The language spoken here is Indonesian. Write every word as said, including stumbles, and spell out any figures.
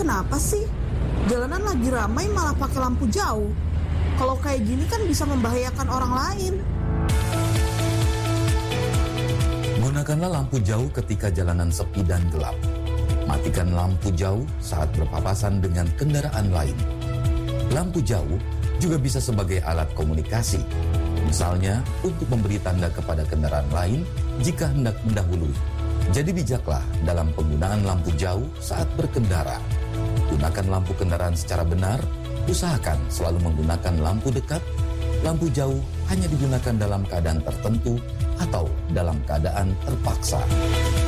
kenapa sih? Jalanan lagi ramai malah pakai lampu jauh. Kalau kayak gini kan bisa membahayakan orang lain. Gunakanlah lampu jauh ketika jalanan sepi dan gelap. Matikan lampu jauh saat berpapasan dengan kendaraan lain. Lampu jauh juga bisa sebagai alat komunikasi. Misalnya untuk memberi tanda kepada kendaraan lain jika hendak mendahului. Jadi bijaklah dalam penggunaan lampu jauh saat berkendara. Gunakan lampu kendaraan secara benar. Usahakan selalu menggunakan lampu dekat. Lampu jauh hanya digunakan dalam keadaan tertentu atau dalam keadaan terpaksa.